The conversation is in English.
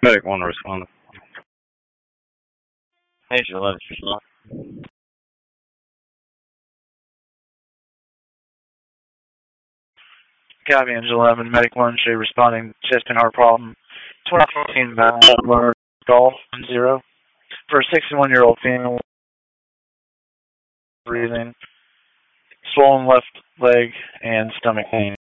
Medic 1 respond. Angel 11 respond. Copy, Angel 11. Medic 1, Shay responding. Chest and heart problem. 2014 Valor Golf 0. For a 61-year-old female, breathing, swollen left leg, and stomach pain.